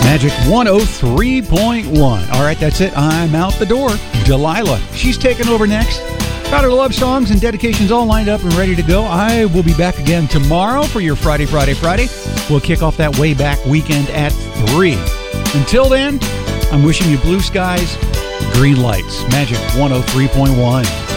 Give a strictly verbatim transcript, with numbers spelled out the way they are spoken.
Magic one oh three point one. All right, that's it. I'm out the door. Delilah, she's taking over next. Got her love songs and dedications all lined up and ready to go. I will be back again tomorrow for your Friday, Friday, Friday. We'll kick off that way back weekend at three. Until then, I'm wishing you blue skies, green lights. Magic one oh three point one.